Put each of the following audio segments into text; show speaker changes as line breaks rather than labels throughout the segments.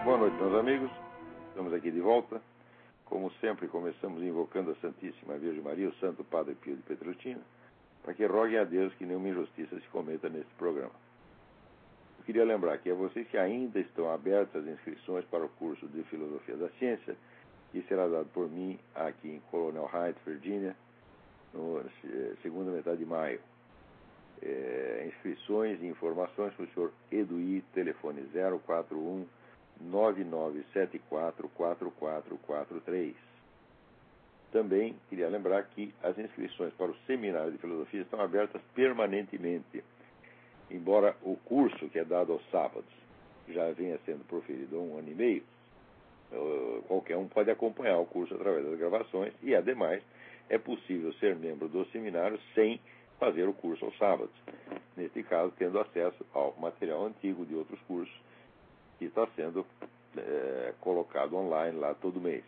Boa noite, meus amigos. Estamos aqui de volta. Como sempre, começamos invocando a Santíssima Virgem Maria, o Santo Padre Pio de Petreutina, para que roguem a Deus que nenhuma injustiça se cometa neste programa. Eu queria lembrar que a vocês que ainda estão abertas as inscrições para o curso de Filosofia da Ciência, que será dado por mim aqui em Colonel Heights, Virgínia, na segunda metade de maio. Inscrições e informações para o senhor Eduí, telefone 041 99744443. Também queria lembrar que as inscrições para o seminário de filosofia estão abertas permanentemente, embora o curso, que é dado aos sábados, já venha sendo proferido há 1 ano e meio. Qualquer um pode acompanhar o curso através das gravações e, ademais, é possível ser membro do seminário sem fazer o curso aos sábados, neste caso tendo acesso ao material antigo de outros cursos que está sendo colocado online lá todo mês.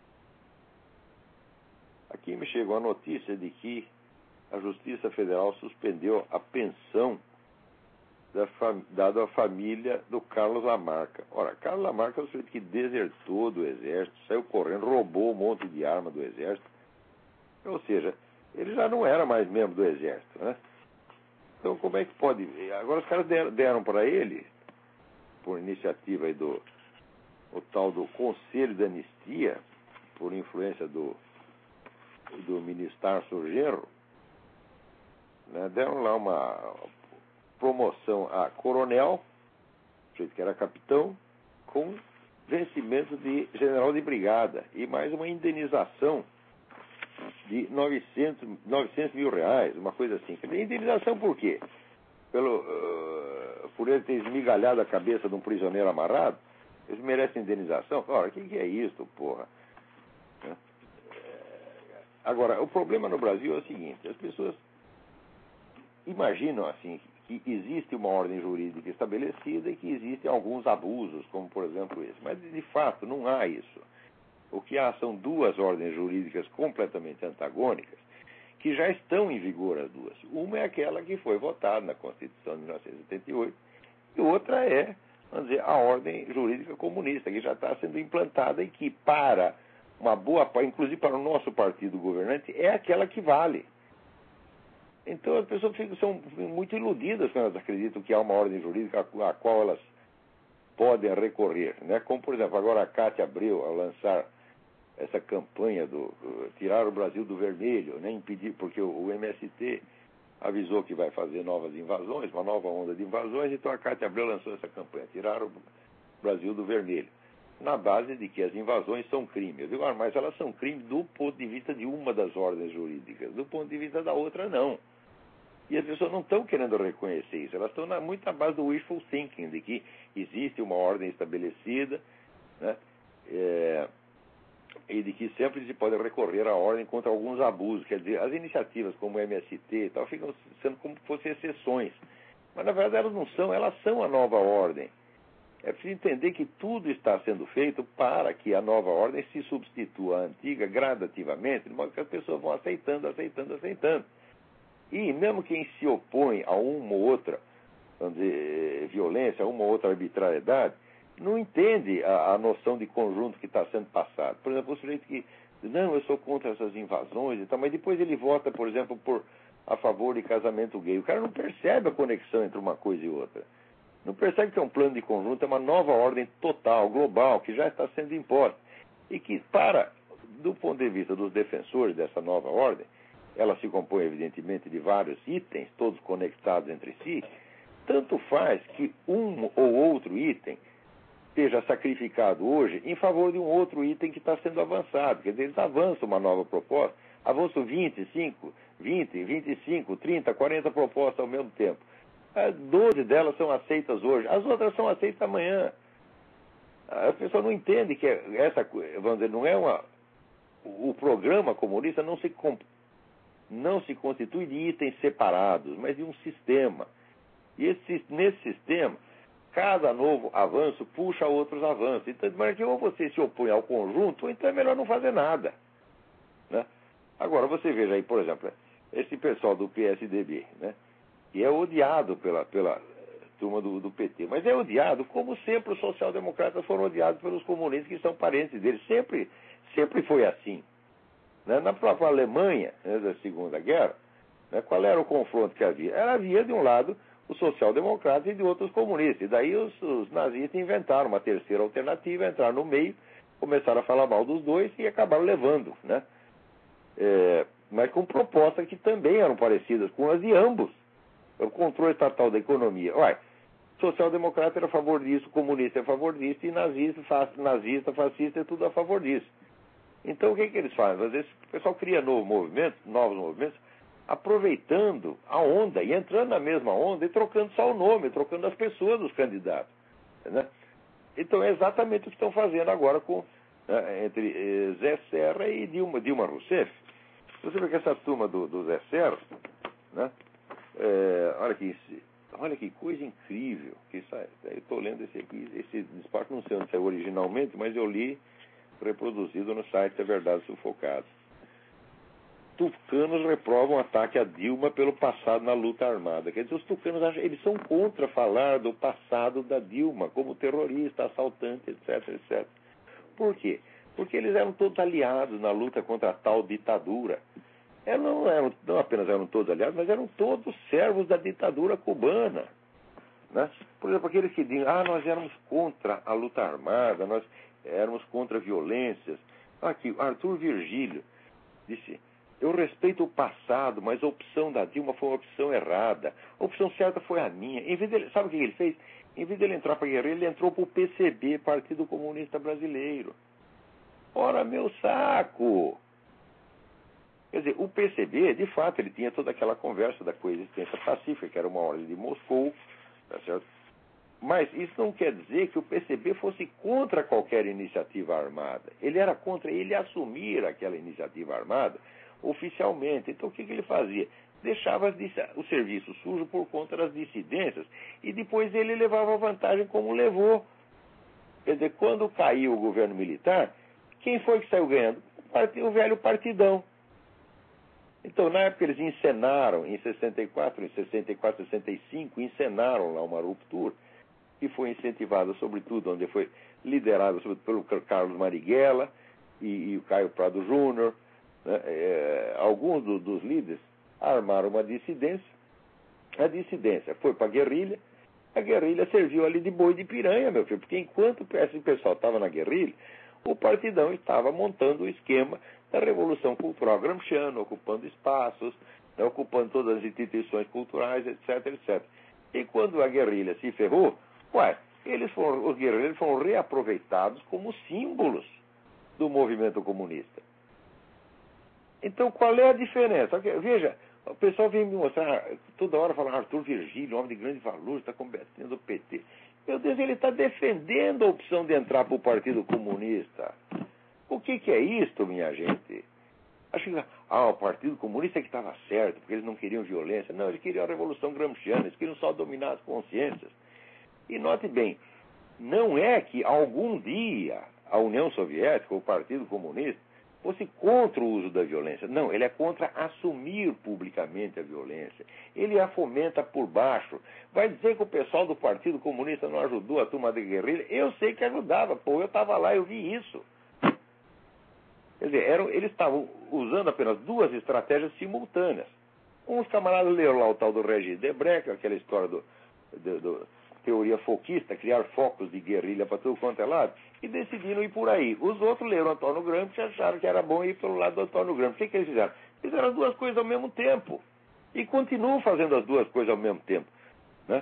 Aqui me chegou a notícia de que a Justiça Federal suspendeu a pensão dada à família do Carlos Lamarca. Ora, Carlos Lamarca é o sujeito que desertou do Exército, saiu correndo, roubou um monte de arma do Exército. Ou seja, ele já não era mais membro do Exército, né? Então, como é que pode... Agora, os caras deram para ele, por iniciativa aí do tal do Conselho de Anistia, por influência do ministro Tarso Genro, né, deram lá uma promoção a coronel, que era capitão, com vencimento de general de brigada e mais uma indenização de 900 mil reais, uma coisa assim. Indenização por quê? Por ele ter esmigalhado a cabeça de um prisioneiro amarrado, eles merecem indenização? Ora, o que é isso, porra? Agora, o problema no Brasil é o seguinte: as pessoas imaginam assim que existe uma ordem jurídica estabelecida e que existem alguns abusos, como por exemplo esse. Mas, de fato, não há isso. O que há são duas ordens jurídicas completamente antagônicas, que já estão em vigor as duas. Uma é aquela que foi votada na Constituição de 1988, e outra é, vamos dizer, a ordem jurídica comunista, que já está sendo implantada e que, para uma boa parte, inclusive para o nosso partido governante, é aquela que vale. Então as pessoas são muito iludidas quando elas acreditam que há uma ordem jurídica a qual elas podem recorrer, né? Como, por exemplo, agora a Cátia Abreu, ao lançar essa campanha do tirar o Brasil do vermelho, né? Impedir, porque o MST avisou que vai fazer novas invasões, uma nova onda de invasões, então a Cátia Abreu lançou essa campanha, tirar o Brasil do vermelho, na base de que as invasões são crime. Eu digo, mas elas são crime do ponto de vista de uma das ordens jurídicas, do ponto de vista da outra, não. E as pessoas não estão querendo reconhecer isso, elas estão muito na base do wishful thinking, de que existe uma ordem estabelecida, né? E de que sempre se pode recorrer à ordem contra alguns abusos. Quer dizer, as iniciativas como o MST e tal ficam sendo como se fossem exceções. Mas, na verdade, elas não são, elas são a nova ordem. É preciso entender que tudo está sendo feito para que a nova ordem se substitua à antiga gradativamente, de modo que as pessoas vão aceitando. E mesmo quem se opõe a uma ou outra, vamos dizer, violência, a uma ou outra arbitrariedade, não entende a noção de conjunto que está sendo passado. Por exemplo, o sujeito que diz, não, eu sou contra essas invasões e tal, mas depois ele vota, por exemplo, a favor de casamento gay. O cara não percebe a conexão entre uma coisa e outra. Não percebe que é um plano de conjunto, é uma nova ordem total, global, que já está sendo imposta. E que, do ponto de vista dos defensores dessa nova ordem, ela se compõe, evidentemente, de vários itens, todos conectados entre si. Tanto faz que um ou outro item seja sacrificado hoje em favor de um outro item que está sendo avançado. Quer dizer, eles avançam uma nova proposta, avançam 25, 25, 30, 40 propostas ao mesmo tempo. 12 delas são aceitas hoje, as outras são aceitas amanhã. As pessoas não entendem que vamos dizer, não é o programa comunista não se constitui de itens separados, mas de um sistema. E nesse sistema, cada novo avanço puxa outros avanços. Então, de maneira que ou você se opõe ao conjunto, ou então é melhor não fazer nada, né? Agora, você veja aí, por exemplo, esse pessoal do PSDB, né, que é odiado turma do PT. Mas é odiado, como sempre os social-democratas foram odiados pelos comunistas que são parentes deles. Sempre foi assim. Né? Na própria Alemanha, né, da Segunda Guerra, né, qual era o confronto que havia? Havia, de um lado, os social-democratas e de outros comunistas. E daí os nazistas inventaram uma terceira alternativa, entraram no meio, começaram a falar mal dos dois e acabaram levando, né? Mas com propostas que também eram parecidas com as de ambos. O controle estatal da economia. Ué, social-democrata era a favor disso, comunista é a favor disso, e nazista, fascista é tudo a favor disso. Então o que eles fazem? Às vezes o pessoal cria novos movimentos, aproveitando a onda e entrando na mesma onda e trocando só o nome, trocando as pessoas dos candidatos. Né? Então é exatamente o que estão fazendo agora entre Zé Serra e Dilma Rousseff. Você vê que essa turma do Zé Serra, né? Olha que coisa incrível que sai. Eu estou lendo esse aqui, esse despacho, não sei onde saiu originalmente, mas eu li reproduzido no site da Verdade Sufocada. Tucanos reprovam ataque a Dilma pelo passado na luta armada. Quer dizer, os tucanos eles são contra falar do passado da Dilma como terrorista, assaltante, etc, etc. Por quê? Porque eles eram todos aliados na luta contra a tal ditadura. Não apenas eram todos aliados, mas eram todos servos da ditadura cubana. Né? Por exemplo, aqueles que dizem, nós éramos contra a luta armada, nós éramos contra violências. Aqui, Arthur Virgílio disse, eu respeito o passado, mas a opção da Dilma foi uma opção errada. A opção certa foi a minha. Sabe o que ele fez? Em vez de ele entrar para a guerrilha, ele entrou para o PCB, Partido Comunista Brasileiro. Ora, meu saco! Quer dizer, o PCB, de fato, ele tinha toda aquela conversa da coexistência pacífica, que era uma ordem de Moscou, tá certo? Mas isso não quer dizer que o PCB fosse contra qualquer iniciativa armada. Ele era contra ele assumir aquela iniciativa armada oficialmente. Então o que ele fazia? Deixava o serviço sujo por conta das dissidências e depois ele levava vantagem como levou. Quer dizer, quando caiu o governo militar, quem foi que saiu ganhando? O velho partidão. Então, na época, eles encenaram, em 64, 65, encenaram lá uma ruptura, que foi incentivada, sobretudo, onde foi liderada pelo Carlos Marighella e o Caio Prado Júnior. Né? Alguns dos líderes armaram uma dissidência. A dissidência foi para a guerrilha serviu ali de boi de piranha, meu filho, porque enquanto esse pessoal estava na guerrilha, o partidão estava montando o esquema da Revolução Cultural gramsciana, ocupando espaços, né, ocupando todas as instituições culturais, etc, etc. E quando a guerrilha se ferrou, os guerrilheiros foram reaproveitados como símbolos do movimento comunista. Então, qual é a diferença? Veja, o pessoal vem me mostrar, toda hora falando Arthur Virgílio, homem de grande valor, está combatendo o PT. Meu Deus, ele está defendendo a opção de entrar para o Partido Comunista. O que é isto, minha gente? Acho que o Partido Comunista é que estava certo, porque eles não queriam violência. Não, eles queriam a Revolução Gramsciana, eles queriam só dominar as consciências. E note bem, não é que algum dia a União Soviética, o Partido Comunista, fosse contra o uso da violência. Não, ele é contra assumir publicamente a violência. Ele a fomenta por baixo. Vai dizer que o pessoal do Partido Comunista não ajudou a turma da guerrilha? Eu sei que ajudava, eu estava lá, eu vi isso. Quer dizer, eles estavam usando apenas duas estratégias simultâneas. Uns camaradas leram lá o tal do Regis Debray, que é aquela história do teoria foquista, criar focos de guerrilha para tudo quanto é lado, e decidiram ir por aí. Os outros leram Antônio Gramsci e acharam que era bom ir pelo lado do Antônio Gramsci. O que eles fizeram? Fizeram as duas coisas ao mesmo tempo. E continuam fazendo as duas coisas ao mesmo tempo. Né?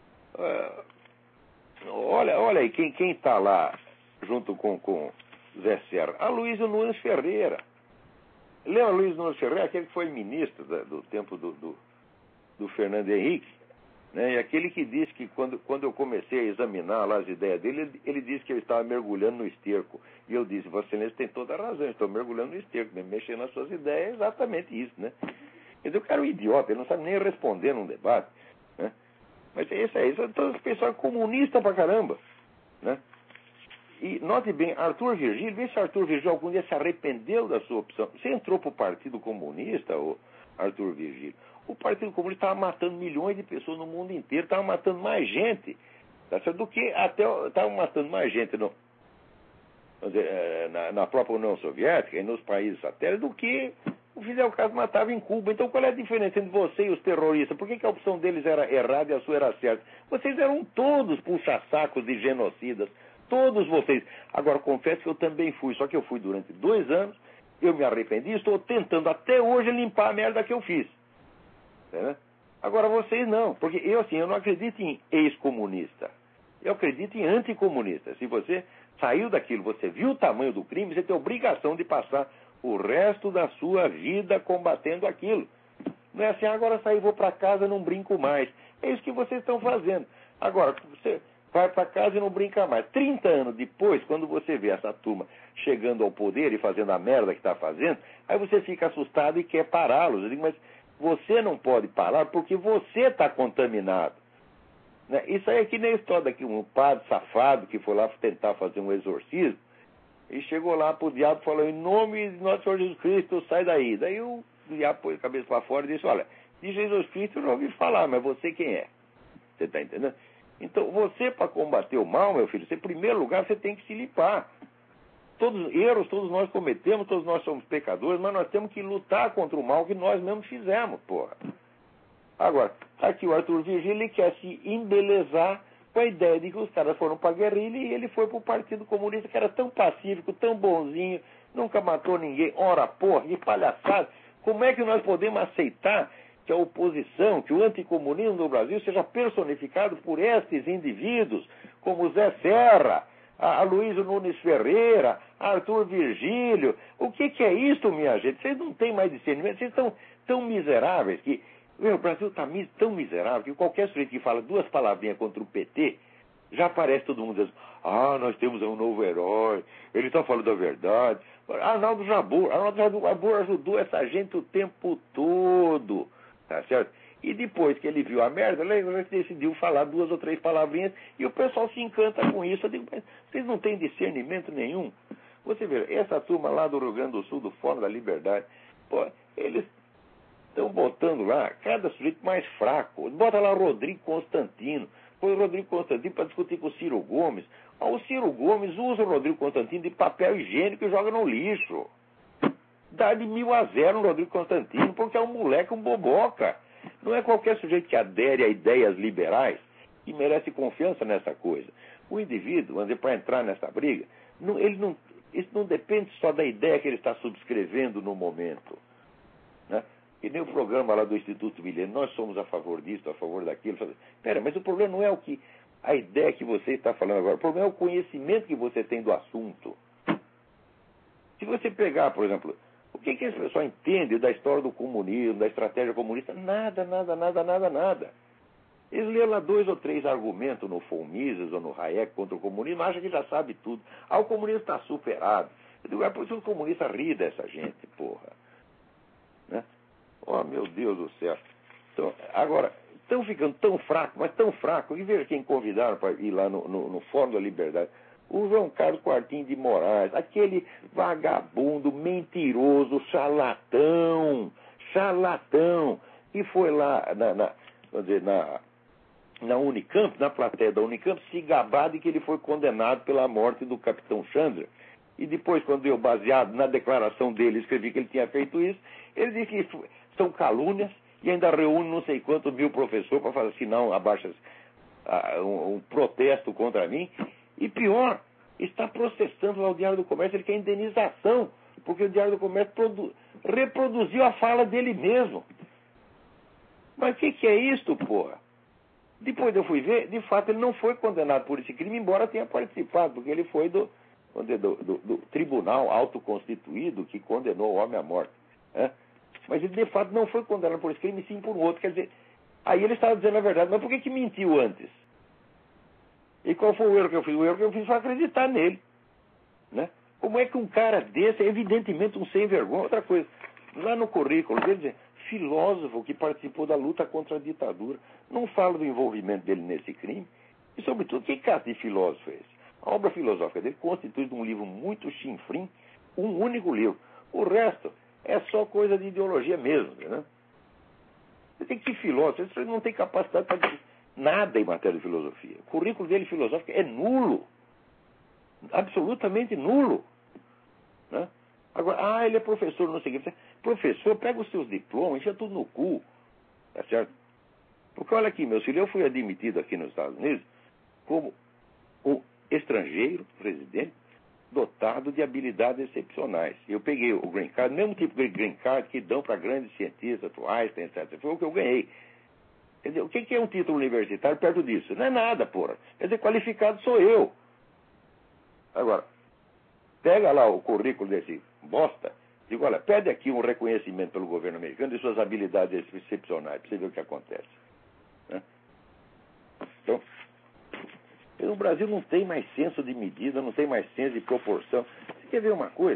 Olha aí, quem está lá junto com Zé Serra? Aloysio Nunes Ferreira. Lembra Aloysio Nunes Ferreira? Aquele que foi ministro do tempo do Fernando Henrique. Né? E aquele que disse que quando eu comecei a examinar lá as ideias dele, ele disse que ele estava mergulhando no esterco. E eu disse, Vossa Excelência tem toda a razão, eu estou mergulhando no esterco, mexendo nas suas ideias, é exatamente isso, né? Quer dizer, o cara é um idiota, ele não sabe nem responder num debate, né? Mas é isso, então o pessoal é comunista pra caramba, né? E note bem, Arthur Virgílio, vê se Arthur Virgílio algum dia se arrependeu da sua opção. Você entrou para o Partido Comunista, Arthur Virgílio. O Partido Comunista estava matando milhões de pessoas no mundo inteiro, estava matando mais gente, tá certo? Do que até estava matando mais gente na própria União Soviética e nos países satélites do que o Fidel Castro matava em Cuba. Então qual é a diferença entre você e os terroristas? Por que a opção deles era errada e a sua era certa? Vocês eram todos puxa-sacos de genocidas, todos vocês. Agora, confesso que eu também fui, só que eu fui durante 2 anos, eu me arrependi e estou tentando até hoje limpar a merda que eu fiz. Né? Agora vocês não, porque eu não acredito em ex-comunista. Eu acredito em anticomunista. Se você saiu daquilo, você viu o tamanho do crime, você tem a obrigação de passar o resto da sua vida combatendo aquilo. Não é assim, agora saí, vou para casa, não brinco mais. É isso que vocês estão fazendo. Agora, você vai para casa e não brinca mais. 30 anos depois, quando você vê essa turma chegando ao poder e fazendo a merda que está fazendo, aí você fica assustado e quer pará-los. Eu digo, mas você não pode parar porque você está contaminado. Né? Isso aí é que nem a história daqui, um padre safado que foi lá tentar fazer um exorcismo e chegou lá pro diabo e falou, em nome de nosso Senhor Jesus Cristo, sai daí. Daí o diabo pôs a cabeça para fora e disse, olha, de Jesus Cristo eu não ouvi falar, mas você quem é? Você está entendendo? Então, você, para combater o mal, meu filho, você, em primeiro lugar, você tem que se limpar. Erros todos nós cometemos, todos nós somos pecadores, mas nós temos que lutar contra o mal que nós mesmos fizemos, porra. Agora, aqui o Arthur Virgílio, ele quer se embelezar com a ideia de que os caras foram para a guerrilha e ele foi para o Partido Comunista, que era tão pacífico, tão bonzinho, nunca matou ninguém. Ora, porra, que palhaçada. Como é que nós podemos aceitar que a oposição, que o anticomunismo no Brasil seja personificado por estes indivíduos, como Zé Serra, a Luísio Nunes Ferreira, Arthur Virgílio? O que é isso, minha gente? Vocês não têm mais discernimento, vocês estão tão miseráveis que... O Brasil está tão miserável que qualquer sujeito que fala 2 palavrinhas contra o PT, já aparece todo mundo dizendo, nós temos um novo herói, ele está falando a verdade. Arnaldo Jabor ajudou essa gente o tempo todo, tá certo? E depois que ele viu a merda, ele decidiu falar 2 ou 3 palavrinhas e o pessoal se encanta com isso. Eu digo, mas vocês não têm discernimento nenhum. Você vê, essa turma lá do Rio Grande do Sul, do Fórum da Liberdade, pô, eles estão botando lá cada sujeito mais fraco. Bota lá o Rodrigo Constantino. Põe o Rodrigo Constantino para discutir com o Ciro Gomes. O Ciro Gomes usa o Rodrigo Constantino de papel higiênico e joga no lixo. Dá de 1000-0 no Rodrigo Constantino, porque é um moleque, um boboca. Não é qualquer sujeito que adere a ideias liberais que merece confiança nessa coisa. O indivíduo, para entrar nessa briga, isso não depende só da ideia que ele está subscrevendo no momento. Né? E nem o programa lá do Instituto Milênio, nós somos a favor disso, a favor daquilo. Espera, mas o problema não é a ideia que você está falando agora, o problema é o conhecimento que você tem do assunto. Se você pegar, por exemplo, o que esse pessoal entende da história do comunismo, da estratégia comunista? Nada. Eles leram lá 2 ou 3 argumentos no von Mises ou no Hayek contra o comunismo, acham que já sabe tudo. O comunismo está superado. Eu digo, por isso o comunista ri dessa gente, porra. Né? Oh, meu Deus do céu. Então, agora, estão ficando tão fracos, mas tão fracos, e veja quem convidaram para ir lá no Fórum da Liberdade. O João Carlos Quartim de Moraes, aquele vagabundo, mentiroso, charlatão, que foi lá na Unicamp, na plateia da Unicamp, se gabar de que ele foi condenado pela morte do capitão Chandra. E depois, quando eu, baseado na declaração dele, escrevi que ele tinha feito isso, ele disse que são calúnias e ainda reúne não sei quantos mil professores para assinar um protesto contra mim. E pior, está processando lá o Diário do Comércio, ele quer indenização, porque o Diário do Comércio reproduziu a fala dele mesmo. Mas o que é isto, porra? Depois eu fui ver, de fato ele não foi condenado por esse crime, embora tenha participado, porque ele foi do tribunal autoconstituído que condenou o homem à morte. Né? Mas ele de fato não foi condenado por esse crime, sim por um outro. Quer dizer, aí ele estava dizendo a verdade, mas por que mentiu antes? E qual foi o erro que eu fiz? O erro que eu fiz foi acreditar nele. Né? Como é que um cara desse é evidentemente um sem vergonha? Outra coisa, lá no currículo dele diz, filósofo que participou da luta contra a ditadura. Não falo do envolvimento dele nesse crime. E, sobretudo, que caso de filósofo é esse? A obra filosófica dele constitui de um livro muito chinfrim, um único livro. O resto é só coisa de ideologia mesmo. Né? Você tem que ser filósofo, você não tem capacidade para nada em matéria de filosofia. O currículo dele filosófico é nulo. Absolutamente nulo. Né? Agora, ele é professor, não sei o que. Professor, pega os seus diplomas, enfia tudo no cu. Tá certo? Porque olha aqui, meu filho, eu fui admitido aqui nos Estados Unidos como um estrangeiro, residente, dotado de habilidades excepcionais. Eu peguei o green card, mesmo tipo de green card que dão para grandes cientistas, para o Einstein, etc. Foi o que eu ganhei. Quer dizer, o que é um título universitário perto disso? Não é nada, porra. Quer dizer, qualificado sou eu. Agora, pega lá o currículo desse bosta, digo, olha, pede aqui um reconhecimento pelo governo americano de suas habilidades excepcionais, para você ver o que acontece. Né? Então, o Brasil não tem mais senso de medida, não tem mais senso de proporção. Você quer ver uma coisa?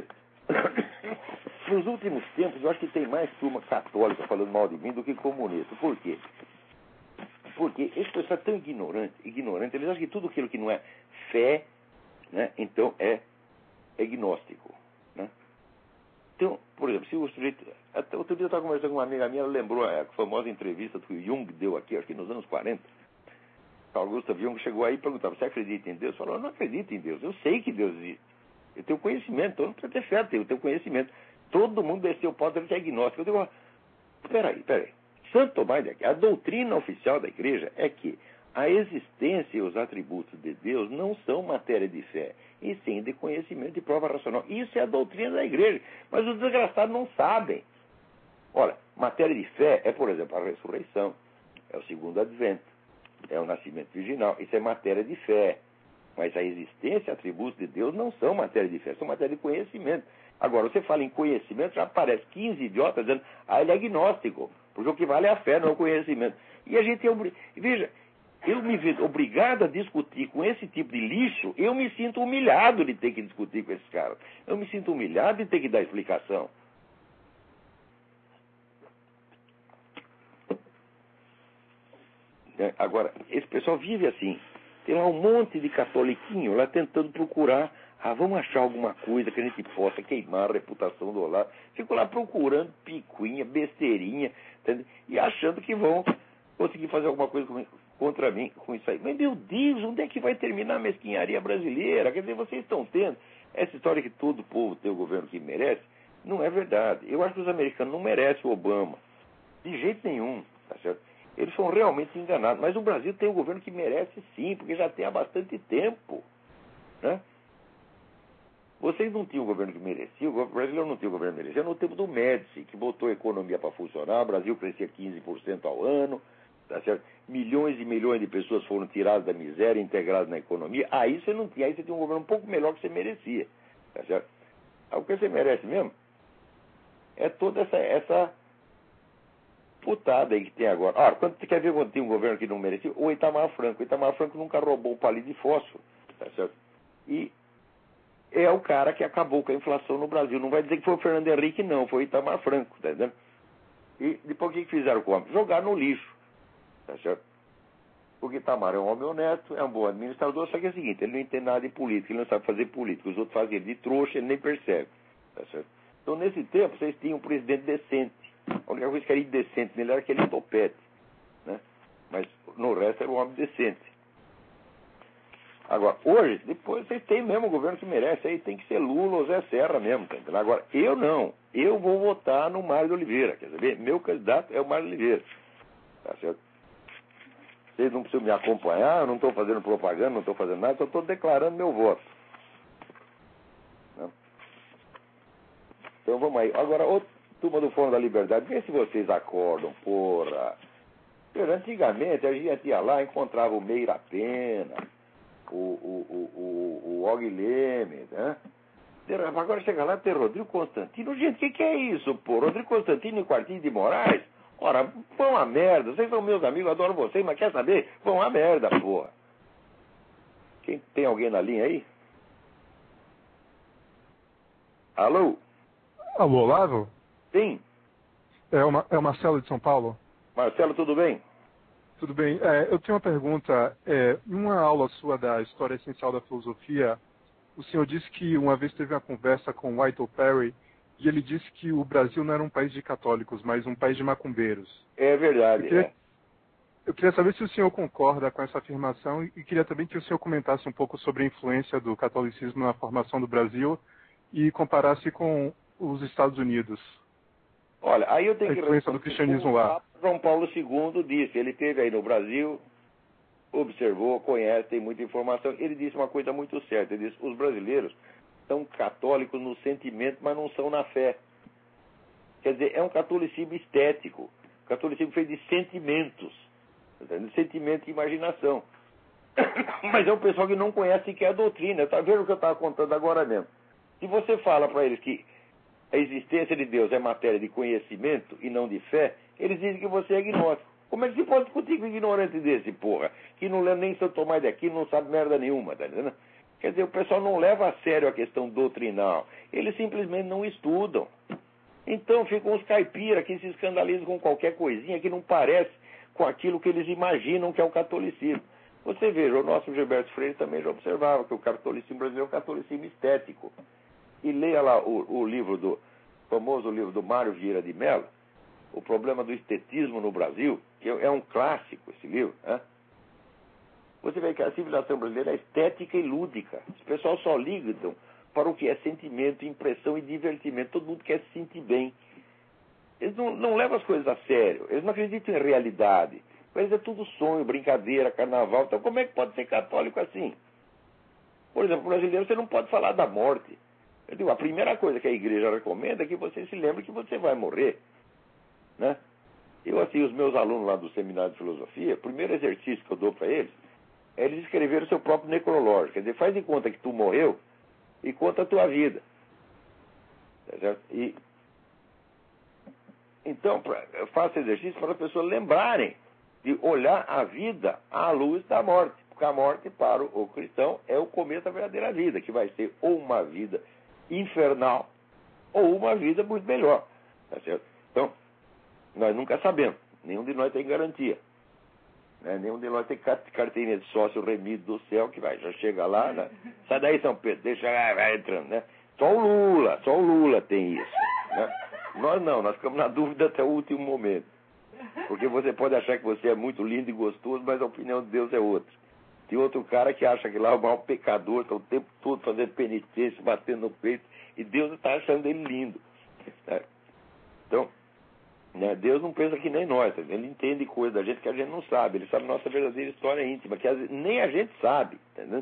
Nos últimos tempos, eu acho que tem mais turma católica falando mal de mim do que comunista. Por quê? Porque esse pessoal é tão ignorante, eles acham que tudo aquilo que não é fé, né, então é gnóstico. Né? Então, por exemplo, se o sujeito... Outro dia eu estava conversando com uma amiga minha, ela lembrou a famosa entrevista que o Jung deu aqui, acho que nos anos 40. Carl Gustav Jung chegou aí e perguntava, você acredita em Deus? Falou, eu não acredito em Deus, eu sei que Deus existe. Eu tenho conhecimento, então não precisa ter fé, eu tenho conhecimento. Todo mundo desceu o pau que é agnóstico. Eu digo, peraí. Santo Tomás de Aquino, a doutrina oficial da igreja é que a existência e os atributos de Deus não são matéria de fé, e sim de conhecimento e prova racional. Isso é a doutrina da igreja, mas os desgraçados não sabem. Olha, matéria de fé é, por exemplo, a ressurreição, é o segundo advento, é o nascimento virginal, isso é matéria de fé. Mas a existência e atributos de Deus não são matéria de fé, são matéria de conhecimento. Agora, você fala em conhecimento, já aparece 15 idiotas dizendo, ele é agnóstico, porque o que vale é a fé, não é o conhecimento. E a gente veja, eu me vejo obrigado a discutir com esse tipo de lixo, eu me sinto humilhado de ter que discutir com esses caras. Eu me sinto humilhado de ter que dar explicação. Agora, esse pessoal vive assim. Tem lá um monte de catoliquinho lá tentando procurar, vamos achar alguma coisa que a gente possa queimar a reputação do Olavo. Fico lá procurando picuinha, besteirinha, entendeu? E achando que vão conseguir fazer alguma coisa contra mim com isso aí. Mas, meu Deus, onde é que vai terminar a mesquinharia brasileira? Quer dizer, vocês estão tendo essa história que todo povo tem o governo que merece? Não é verdade. Eu acho que os americanos não merecem o Obama. De jeito nenhum, tá certo? Eles são realmente enganados. Mas o Brasil tem um governo que merece sim, porque já tem há bastante tempo. Né? Vocês não tinham o governo que merecia, o brasileiro não tinha o governo que merecia. No tempo do Médici, que botou a economia para funcionar, o Brasil crescia 15% ao ano, tá certo? Milhões e milhões de pessoas foram tiradas da miséria, integradas na economia. Aí você não tinha, aí você tinha um governo um pouco melhor que você merecia. Tá certo? O que você merece mesmo é toda essa putada aí que tem agora. Quando você quer ver quando tem um governo que não merecia? O Itamar Franco. O Itamar Franco nunca roubou um palito de fósforo. Tá certo? E é o cara que acabou com a inflação no Brasil. Não vai dizer que foi o Fernando Henrique, não. Foi o Itamar Franco. Tá entendendo? E depois o que fizeram com o homem? Jogaram no lixo. Tá certo? Porque Itamar é um homem honesto, é um bom administrador, só que é o seguinte, ele não entende nada de política, ele não sabe fazer política. Os outros fazem ele de trouxa, ele nem percebe. Tá certo? Então, nesse tempo, vocês tinham um presidente decente. A única coisa que era indecente nele era aquele topete. Né? Mas, no resto, era um homem decente. Agora, hoje, depois, vocês têm mesmo o governo que merece. Aí tem que ser Lula ou Zé Serra mesmo. Tá entendendo? Agora, eu não. Eu vou votar no Mário de Oliveira. Quer saber? Meu candidato é o Mário de Oliveira. Tá certo? Vocês não precisam me acompanhar, eu não estou fazendo propaganda, não estou fazendo nada, só estou declarando meu voto. Né? Então, vamos aí. Agora, turma do Fórum da Liberdade, vê se vocês acordam, porra. Antigamente, a gente ia lá, encontrava o Meira Pena, o Og Leme, né? Agora chega lá, tem Rodrigo Constantino. Gente, o que é isso, pô? Rodrigo Constantino e Quartinho de Moraes? Ora, vão a merda. Vocês são meus amigos, adoro vocês, mas quer saber? Vão a merda, porra. Tem alguém na linha aí? Alô?
Alô, Olavo?
Sim.
É o Marcelo de São Paulo.
Marcelo, tudo bem?
Tudo bem. Eu tenho uma pergunta. Em uma aula sua da História Essencial da Filosofia, o senhor disse que uma vez teve uma conversa com Whittle Perry e ele disse que o Brasil não era um país de católicos, mas um país de macumbeiros.
É verdade,
Eu queria saber se o senhor concorda com essa afirmação e queria também que o senhor comentasse um pouco sobre a influência do catolicismo na formação do Brasil e comparasse com os Estados Unidos.
Olha, aí eu tenho que
influência do cristianismo lá.
João Paulo II disse, ele esteve aí no Brasil, observou, conhece, tem muita informação. Ele disse uma coisa muito certa, ele disse, os brasileiros são católicos no sentimento, mas não são na fé. Quer dizer, é um catolicismo estético, catolicismo feito de sentimentos, de sentimento e imaginação. Mas é um pessoal que não conhece sequer a doutrina. Tá vendo o que eu estava contando agora mesmo? Se você fala para eles que a existência de Deus é matéria de conhecimento e não de fé, eles dizem que você é agnóstico. Como é que se pode discutir com um ignorante desse, porra? Que não lê nem São Tomás de Aquino, não sabe merda nenhuma, tá entendendo? Quer dizer, o pessoal não leva a sério a questão doutrinal. Eles simplesmente não estudam. Então ficam uns caipiras que se escandalizam com qualquer coisinha que não parece com aquilo que eles imaginam que é o catolicismo. Você veja, o nosso Gilberto Freire também já observava que o catolicismo brasileiro é um catolicismo estético. E leia lá o livro do famoso livro do Mário Vieira de Mello, O Problema do Estetismo no Brasil, que é um clássico esse livro, né? Você vê que a civilização brasileira é estética e lúdica. Os pessoal só ligam para o que é sentimento, impressão e divertimento. Todo mundo quer se sentir bem. Eles não levam as coisas a sério. Eles não acreditam em realidade. Para eles é tudo sonho, brincadeira, carnaval. Então como é que pode ser católico assim? Por exemplo, o brasileiro você não pode falar da morte. Eu digo, a primeira coisa que a igreja recomenda é que você se lembre que você vai morrer, né? Eu, assim, os meus alunos lá do seminário de filosofia, o primeiro exercício que eu dou para eles é eles escreverem o seu próprio necrológio. Quer dizer, faz de conta que tu morreu e conta a tua vida. Tá certo? Então, eu faço exercício para as pessoas lembrarem de olhar a vida à luz da morte. Porque a morte, para o cristão, é o começo da verdadeira vida, que vai ser ou uma vida infernal ou uma vida muito melhor. Tá certo? Então, nós nunca sabemos. Nenhum de nós tem garantia. Né? Nenhum de nós tem carteirinha de sócio remido do céu, que já chega lá, né? Sai daí, São Pedro, deixa vai entrando, né? Só o Lula tem isso, né? Nós não, nós ficamos na dúvida até o último momento. Porque você pode achar que você é muito lindo e gostoso, mas a opinião de Deus é outra. Tem outro cara que acha que lá é o maior pecador, está o tempo todo fazendo penitência, batendo no peito, e Deus está achando ele lindo. Né? Então, né, Deus não pensa que nem nós, ele entende coisas da gente que a gente não sabe, ele sabe a nossa verdadeira história íntima, que nem a gente sabe, entendeu?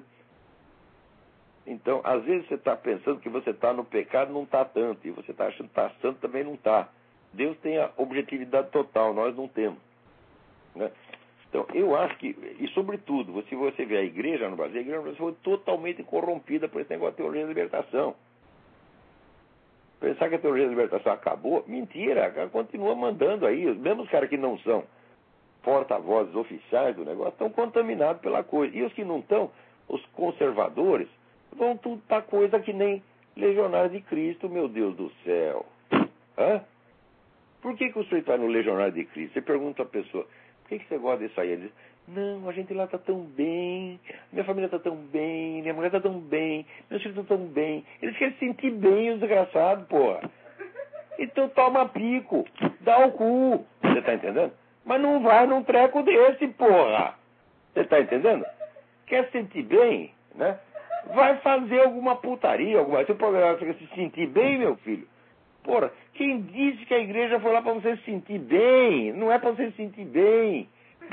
Então, às vezes você está pensando que você está no pecado, não está tanto, e você está achando que está santo, também não está. Deus tem a objetividade total, nós não temos. Né? Então, eu acho que, e sobretudo, se você vê a igreja no Brasil foi totalmente corrompida por esse negócio de teologia da libertação. Pensar que a teologia da libertação acabou, mentira, ela continua mandando aí. Os mesmos caras que não são porta-vozes oficiais do negócio estão contaminados pela coisa. E os que não estão, os conservadores, vão tudo para coisa que nem Legionário de Cristo, meu Deus do céu. Hã? Por que o sujeito vai no Legionário de Cristo? Você pergunta a pessoa, por que você gosta disso aí? Ele diz, não, a gente lá está tão bem, minha família está tão bem, minha mulher está tão bem, meus filhos estão tão bem. Eles querem se sentir bem, os desgraçados, porra. Então toma pico, dá o cu, você está entendendo? Mas não vai num treco desse, porra. Você está entendendo? Quer se sentir bem, né? Vai fazer alguma putaria, se o programa fica se sentir bem, meu filho. Porra, quem disse que a igreja foi lá para você se sentir bem? Não é para você se sentir bem.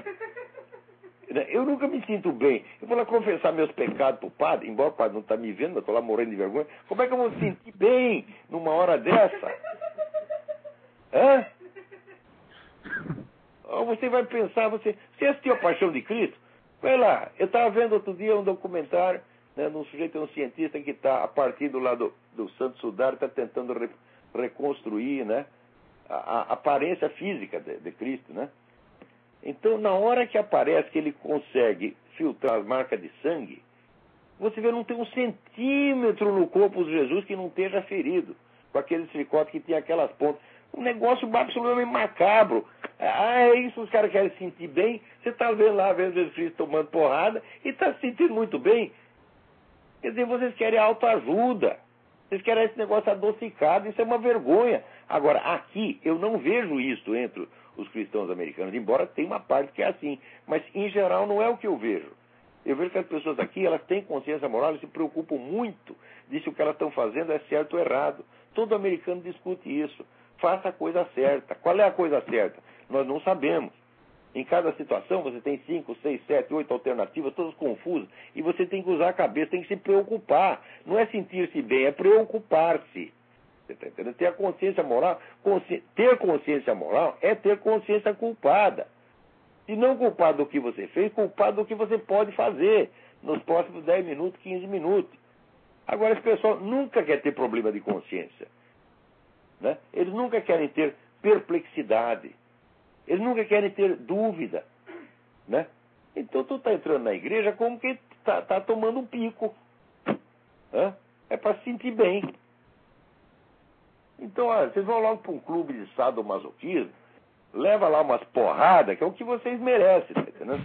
Eu nunca me sinto bem. Eu vou lá confessar meus pecados pro padre, embora o padre não está me vendo, eu estou lá morrendo de vergonha. Como é que eu vou me sentir bem numa hora dessa? Hã? Você vai pensar, você assistiu a Paixão de Cristo? Vai lá, eu estava vendo outro dia um documentário, né, num sujeito, um cientista que está, a partir do lado do Santo Sudário, está tentando reconstruir, né, a aparência física de Cristo, né? Então, na hora que aparece que ele consegue filtrar as marcas de sangue, você vê, não tem 1 centímetro no corpo de Jesus que não esteja ferido, com aquele chicote que tem aquelas pontas. Um negócio absolutamente macabro. É isso, os caras querem se sentir bem. Você está vendo lá, vendo Jesus Cristo tomando porrada e está se sentindo muito bem. Quer dizer, vocês querem autoajuda. Vocês querem esse negócio adocicado, isso é uma vergonha. Agora, aqui, eu não vejo isso entre os cristãos americanos, embora tenha uma parte que é assim. Mas, em geral, não é o que eu vejo. Eu vejo que as pessoas aqui, elas têm consciência moral e se preocupam muito de se o que elas estão fazendo é certo ou errado. Todo americano discute isso. Faça a coisa certa. Qual é a coisa certa? Nós não sabemos. Em cada situação você tem 5, 6, 7, 8 alternativas, todas confusas, e você tem que usar a cabeça, tem que se preocupar. Não é sentir-se bem, é preocupar-se. Você está entendendo? Ter a consciência moral, ter consciência moral é ter consciência culpada. Se não culpado do que você fez, culpado do que você pode fazer nos próximos 10 minutos, 15 minutos. Agora, esse pessoal nunca quer ter problema de consciência. Né? Eles nunca querem ter perplexidade. Eles nunca querem ter dúvida. Né? Então, tu está entrando na igreja como que está tomando um pico. Né? É para se sentir bem. Então, olha, vocês vão logo para um clube de sadomasoquismo, leva lá umas porradas, que é o que vocês merecem, tá entendendo?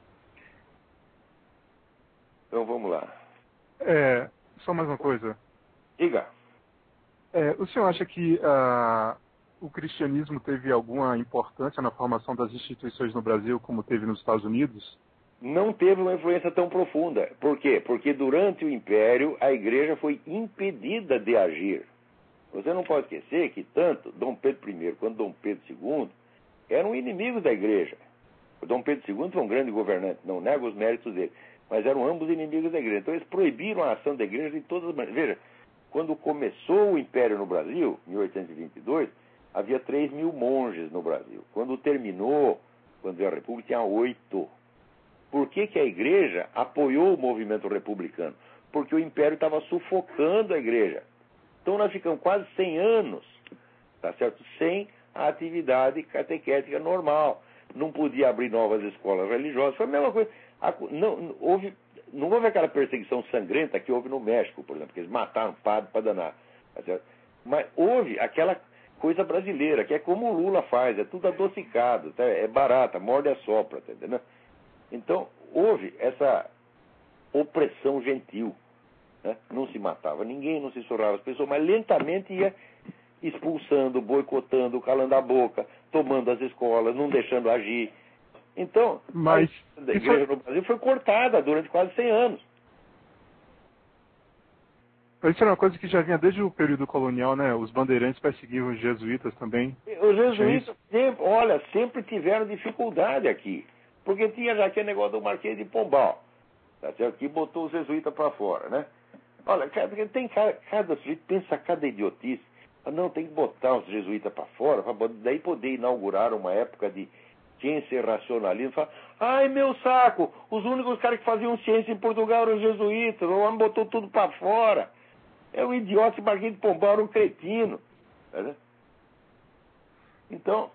Então, vamos lá.
Só mais uma coisa.
Diga.
O senhor acha que o cristianismo teve alguma importância na formação das instituições no Brasil, como teve nos Estados Unidos?
Não teve uma influência tão profunda. Por quê? Porque durante o Império, a igreja foi impedida de agir. Você não pode esquecer que tanto Dom Pedro I quanto Dom Pedro II eram inimigos da igreja. O Dom Pedro II foi um grande governante, não nego os méritos dele, mas eram ambos inimigos da igreja. Então eles proibiram a ação da igreja de todas as maneiras. Veja, quando começou o Império no Brasil, em 1822, havia 3 mil monges no Brasil. Quando terminou, quando veio a República, tinha 8. Por que a igreja apoiou o movimento republicano? Porque o Império estava sufocando a igreja. Então nós ficamos quase 100 anos, tá certo? Sem a atividade catequética normal. Não podia abrir novas escolas religiosas. Foi a mesma coisa. Não houve aquela perseguição sangrenta que houve no México, por exemplo, que eles mataram padre para danar. Tá certo? Mas houve aquela coisa brasileira, que é como o Lula faz, é tudo adocicado, tá? É barata, morde a sopra, tá entendendo? Então, houve essa opressão gentil. Né? Não se matava ninguém, não se surrava as pessoas, mas lentamente ia expulsando, boicotando, calando a boca, tomando as escolas, não deixando agir. Então, a igreja no Brasil foi cortada durante quase 100 anos.
Mas isso era uma coisa que já vinha desde o período colonial, né? Os bandeirantes perseguiam os jesuítas também.
Os jesuítas sempre tiveram dificuldade aqui, porque tinha já aquele negócio do Marquês de Pombal, tá certo? Que botou os jesuítas para fora, né? Olha, tem cada sujeito pensa cada idiotice. Não, tem que botar os jesuítas para fora, para daí poder inaugurar uma época de ciência e racionalismo. Fala, ai, meu saco, os únicos caras que faziam ciência em Portugal eram os jesuítas, o homem botou tudo para fora. É um idiota, esse Marquês de Pombal era um cretino. Tá? Então,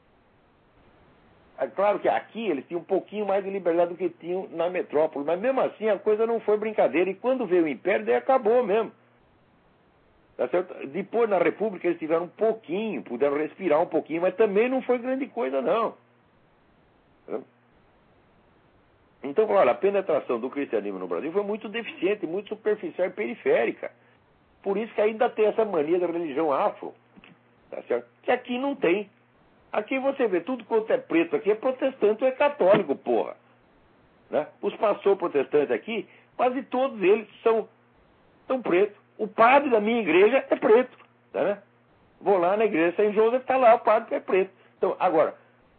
é claro que aqui eles tinham um pouquinho mais de liberdade do que tinham na metrópole, mas mesmo assim a coisa não foi brincadeira. E quando veio o Império, daí acabou mesmo. Tá certo? Depois, na República, eles tiveram um pouquinho, puderam respirar um pouquinho, mas também não foi grande coisa, não. Tá? Então, olha, a penetração do cristianismo no Brasil foi muito deficiente, muito superficial e periférica. Por isso que ainda tem essa mania da religião afro, tá certo? Que aqui não tem. Aqui você vê tudo quanto é preto aqui, é protestante ou é católico, porra. Né? Os pastores protestantes aqui, quase todos eles são pretos. O padre da minha igreja é preto. Tá, né? Vou lá na igreja São José, está lá o padre que é preto. Então, agora,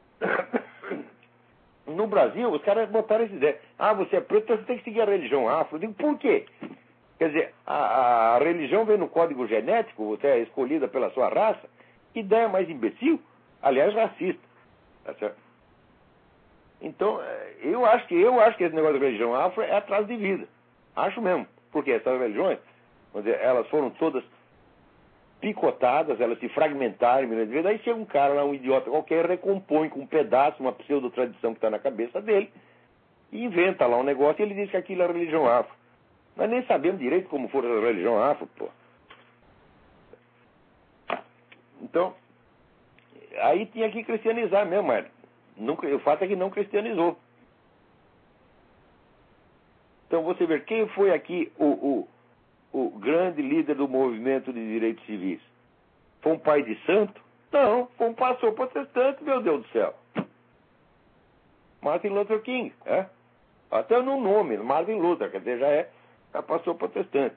no Brasil, os caras botaram essa ideia. Ah, você é preto, então você tem que seguir a religião afro. Eu digo, por quê? Quer dizer, a religião vem no código genético, você é escolhida pela sua raça. Que ideia mais imbecil? Aliás, racista. Tá certo? Então, eu acho que esse negócio de religião afro é atraso de vida. Acho mesmo. Porque essas religiões, vamos dizer, elas foram todas picotadas, elas se fragmentaram, daí chega um cara lá, um idiota qualquer, recompõe com um pedaço, uma pseudo-tradição que está na cabeça dele, e inventa lá um negócio e ele diz que aquilo é religião afro. Nós nem sabemos direito como foi a religião afro, pô. Então, aí tinha que cristianizar mesmo, mas o fato é que não cristianizou. Então você vê, quem foi aqui o o grande líder do movimento de direitos civis? Foi um pai de santo? Não, foi um pastor protestante, meu Deus do céu. Martin Luther King, até no nome, Martin Luther, quer dizer, já pastor protestante.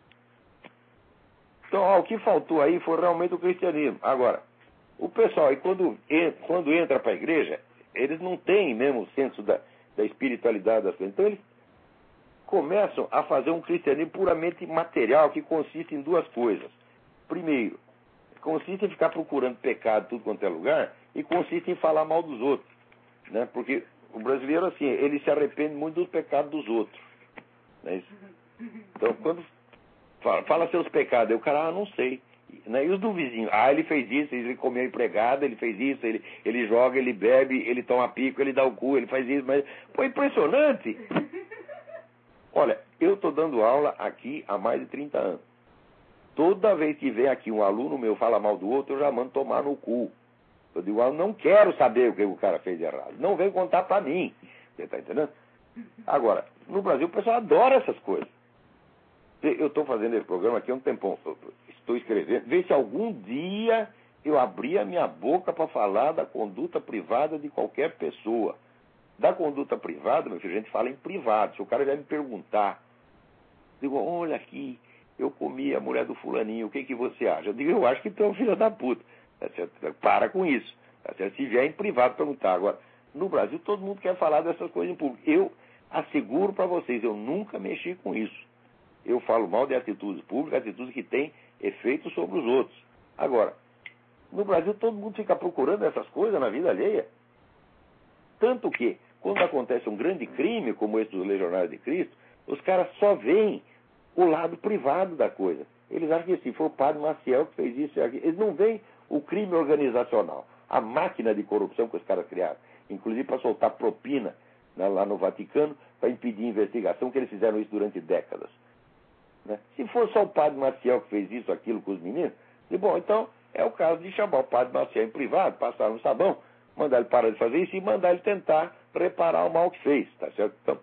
Então, o que faltou aí foi realmente o cristianismo. Agora, o pessoal, e quando entra para a igreja, eles não têm mesmo o senso da espiritualidade das coisas. Então, eles começam a fazer um cristianismo puramente material, que consiste em duas coisas. Primeiro, consiste em ficar procurando pecado em tudo quanto é lugar, e consiste em falar mal dos outros. Né? Porque o brasileiro, assim, ele se arrepende muito dos pecados dos outros. Não é isso? Então, quando fala seus pecados, aí o cara, não sei. Né? E os do vizinho? Ele fez isso, ele comeu a empregada, ele fez isso, ele joga, ele bebe, ele toma pico, ele dá o cu, ele faz isso, mas... Pô, impressionante! Olha, eu estou dando aula aqui há mais de 30 anos. Toda vez que vem aqui um aluno meu fala mal do outro, eu já mando tomar no cu. Eu digo, eu não quero saber o que o cara fez de errado. Não vem contar pra mim. Você está entendendo? Agora, no Brasil o pessoal adora essas coisas. Eu estou fazendo esse programa aqui há um tempão. Estou escrevendo. Vê se algum dia eu abrir a minha boca para falar da conduta privada de qualquer pessoa. Da conduta privada, meu filho, a gente fala em privado. Se o cara vier me perguntar, digo, olha aqui, eu comi a mulher do fulaninho, o que você acha? Eu digo, eu acho que tu é um filho da puta. Tá certo? Para com isso. Tá certo? Se vier em privado perguntar. Agora, no Brasil, todo mundo quer falar dessas coisas em público. Eu asseguro para vocês, eu nunca mexi com isso. Eu falo mal de atitudes públicas, atitudes que têm efeito sobre os outros. Agora, no Brasil, todo mundo fica procurando essas coisas na vida alheia. Tanto que, quando acontece um grande crime, como esse dos Legionários de Cristo, os caras só veem o lado privado da coisa. Eles acham que assim, foi o padre Maciel que fez isso e aquilo. Eles não veem o crime organizacional, a máquina de corrupção que os caras criaram, inclusive para soltar propina, né, lá no Vaticano, para impedir investigação, que eles fizeram isso durante décadas. Né? Se for só o padre Maciel que fez isso, aquilo com os meninos, bom, então é o caso de chamar o padre Maciel em privado, passar no sabão, mandar ele parar de fazer isso e mandar ele tentar reparar o mal que fez, tá certo? Então,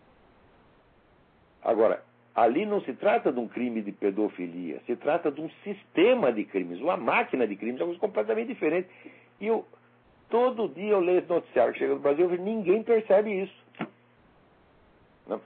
agora, ali não se trata de um crime de pedofilia, se trata de um sistema de crimes, uma máquina de crimes, é uma coisa completamente diferente. E todo dia eu leio esse noticiário que chega do Brasil e ninguém percebe isso. Não.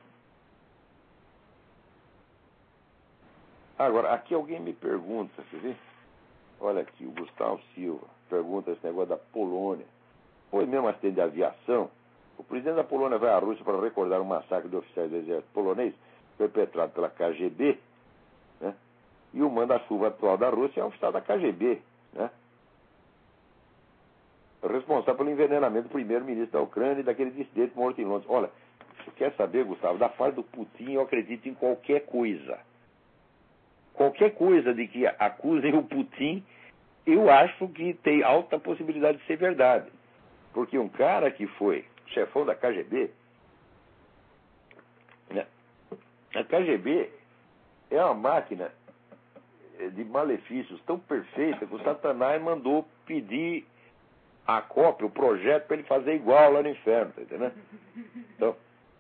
Agora, aqui alguém me pergunta, você vê? Olha aqui, o Gustavo Silva pergunta esse negócio da Polônia. Foi mesmo acidente de aviação? O presidente da Polônia vai à Rússia para recordar um massacre de oficiais do exército polonês perpetrado pela KGB, né? E o manda-chuva atual da Rússia é um oficial da KGB, né? Responsável pelo envenenamento do primeiro-ministro da Ucrânia e daquele dissidente morto em Londres. Olha, você quer saber, Gustavo, da parte do Putin eu acredito em qualquer coisa. Qualquer coisa de que acusem o Putin, eu acho que tem alta possibilidade de ser verdade. Porque um cara que foi chefão da KGB, né? A KGB é uma máquina de malefícios tão perfeita que o Satanás mandou pedir a cópia, o projeto, para ele fazer igual lá no inferno, tá entendendo? Então,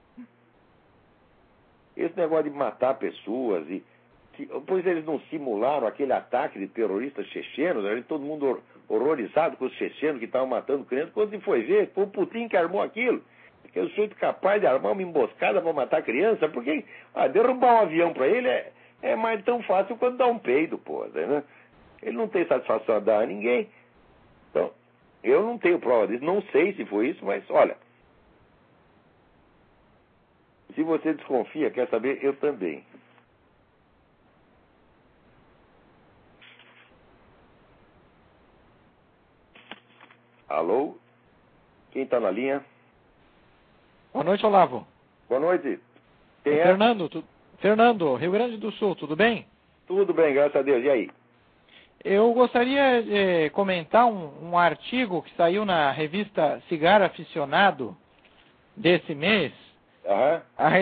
esse negócio de matar pessoas, pois eles não simularam aquele ataque de terroristas chechenos, a gente, todo mundo horrorizado com os chechenos que estavam matando crianças, quando se foi ver, foi o Putin que armou aquilo. Que eu sou capaz de armar uma emboscada para matar criança, porque derrubar um avião para ele é mais tão fácil quanto dar um peido, pô, né? Ele não tem satisfação a dar a ninguém. Então, eu não tenho prova disso, não sei se foi isso, mas olha, se você desconfia, quer saber, eu também. Alô? Quem está na linha?
Boa noite, Olavo.
Boa noite. Quem é?
Fernando, Rio Grande do Sul, tudo bem?
Tudo bem, graças a Deus. E aí?
Eu gostaria de comentar um artigo que saiu na revista Cigar Aficionado desse mês,
Aham.